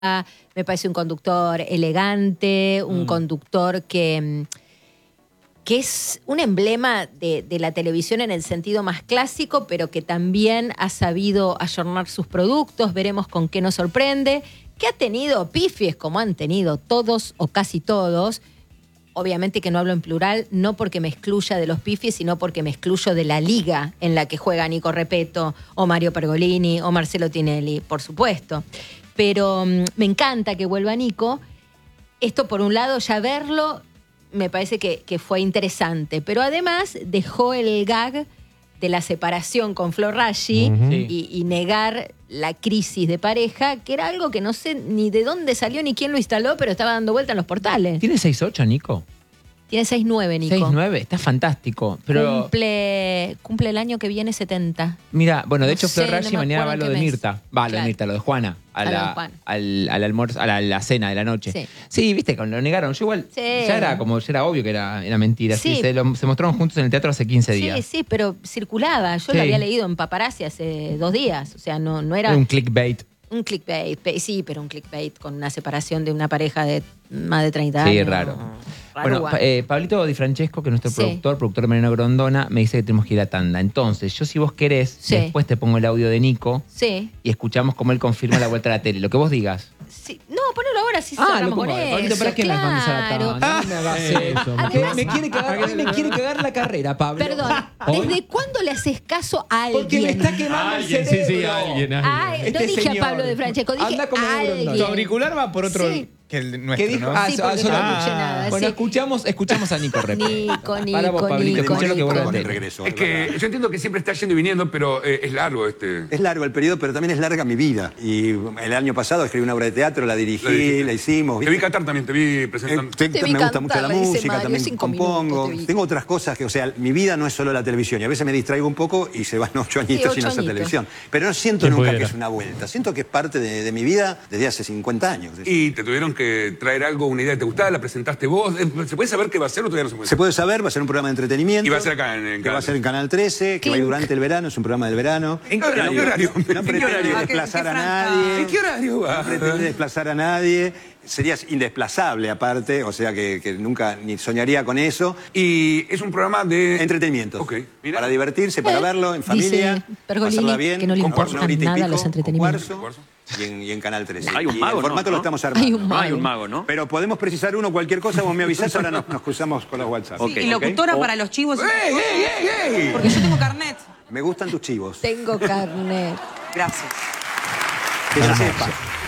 me parece un conductor elegante, un conductor que es un emblema de la televisión en el sentido más clásico, pero que también ha sabido ayornar sus productos. Veremos con qué nos sorprende, que ha tenido pifies como han tenido todos o casi todos. Obviamente que no hablo en plural, no porque me excluya de los pifies, sino porque me excluyo de la liga en la que juega Nico Repetto, o Mario Pergolini, o Marcelo Tinelli, por supuesto. Pero me encanta que vuelva Nico. Esto, por un lado, ya verlo me parece que fue interesante. Pero además dejó el gag de la separación con Flor Raggi y negar la crisis de pareja, que era algo que no sé ni de dónde salió ni quién lo instaló, pero estaba dando vuelta en los portales. ¿Tiene 6'8", Nico? Tiene 6'9", Nico. 6'9", está fantástico. Pero Cumple el año que viene 70. Mira, bueno, de hecho, sé, Flor Raggi no me mañana va acuerdo lo de qué mes. Mirta. Va, lo de Mirta, lo de Juana. Al almuerzo, a la cena de la noche. Sí, viste, cuando lo negaron. Yo igual, ya era obvio que era mentira. Sí. Se mostraron juntos en el teatro hace 15 días. Sí, pero circulaba. Yo lo había leído en Paparazzi hace 2 días. O sea, no era... Un clickbait. Un clickbait, sí, pero un clickbait con una separación de una pareja de más de 30 años. Sí, raro. Bueno, Pablito Di Francesco, que es nuestro productor de Mariano Grondona, me dice que tenemos que ir a tanda. Entonces, yo si vos querés, después te pongo el audio de Nico y escuchamos cómo él confirma la vuelta a la tele. Lo que vos digas. Sí. No, ponelo ahora, sí cerramos con eso. Pablito, ¿para qué me mandas a la tanda? No me hagas eso. Me quiere cagar la carrera, Pablo. Perdón, ¿desde cuándo le haces caso a alguien? Porque me está quemando el cerebro. Sí, alguien. No dije a Pablo Di Francesco, dije a alguien. Tu auricular va por otro que el nuestro, ¿qué dijo? ¿no? Sí, porque no escuché nada. Bueno, escuchamos a Nico Repetto. Nico. Es que yo entiendo que siempre está yendo y viniendo, pero es largo Es largo el periodo, pero también es larga mi vida. Y el año pasado escribí una obra de teatro, la dirigí, la hicimos. Te vi cantar también, te vi presentando. Me gusta mucho la música, también compongo. Tengo otras cosas que, o sea, mi vida no es solo la televisión. Y a veces me distraigo un poco y se van 8 añitos sin hacer televisión. Pero no siento nunca que es una vuelta. Siento que es parte de mi vida desde hace 50 años. Y te tuvieron que traer algo, una idea que te gustaba, la presentaste vos. ¿Se puede saber qué va a ser o todavía no se puede? Se puede saber, va a ser un programa de entretenimiento. Y va a ser acá en que va a ser en Canal 13, que va a ir durante el verano, es un programa del verano. ¿En qué horario? No pretende desplazar a nadie. ¿En qué horario va? No pretende desplazar a nadie. Serías indesplazable aparte, o sea que nunca ni soñaría con eso. Y es un programa de entretenimiento. Ok, mira. Para divertirse, para verlo en familia, pasarla bien, que no le importa nada los entretenimientos. Y en Canal 13. Hay un mago, el formato lo estamos armando. Hay un mago, ¿no? Pero podemos precisar cualquier cosa, vos me avisás, ahora nos cruzamos con los WhatsApp. Y locutora para los chivos. Porque yo tengo carnet. Me gustan tus chivos. Tengo carnet. Gracias. Que se sepa.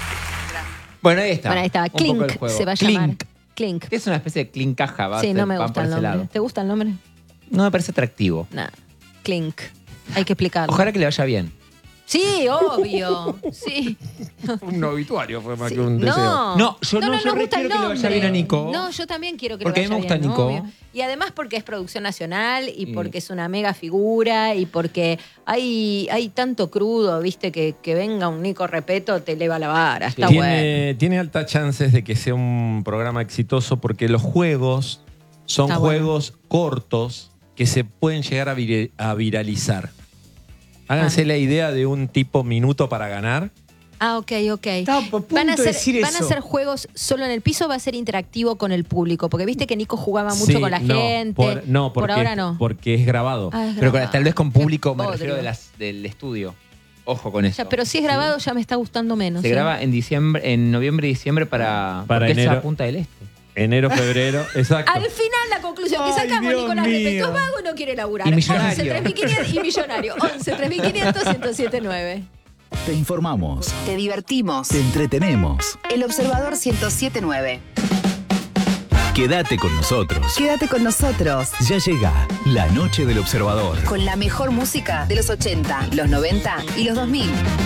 Bueno, ahí está. Clink se va a llamar. Clink. Es una especie de clincaja. Sí, no me gusta el nombre. ¿Te gusta el nombre? No me parece atractivo. No. Clink. Hay que explicarlo. Ojalá que le vaya bien. Sí, obvio. Sí. Un obituario fue más que un deseo. No, yo quiero que le vaya bien a Nico. No, yo también quiero que le vaya bien. Porque a mí me gusta Nico. Y además porque es producción nacional y porque es una mega figura y porque hay tanto crudo, viste, que venga un Nico Repetto te eleva la vara. Está bueno. Tiene altas chances de que sea un programa exitoso porque los juegos son juegos cortos que se pueden llegar a viralizar. Háganse la idea de un tipo minuto para ganar. Ok. ¿Van a ser juegos solo en el piso o va a ser interactivo con el público? Porque viste que Nico jugaba mucho con la gente. Por ahora no. Porque es grabado. Pero tal vez con público, me refiero del estudio. Ojo con eso. Pero si es grabado ya me está gustando menos. Se graba en noviembre y diciembre para enero. Es la Punta del Este. Enero, febrero, exacto. Al final la conclusión que sacamos, Nicolás Repetto es vago y no quiere laburar. Y millonario. 11 3500 y millonario. 11 3500 1079. Te informamos. Te divertimos. Te entretenemos. El Observador 1079. Quédate con nosotros. Quédate con nosotros. Ya llega la noche del Observador. Con la mejor música de los 80, los 90 y los 2000.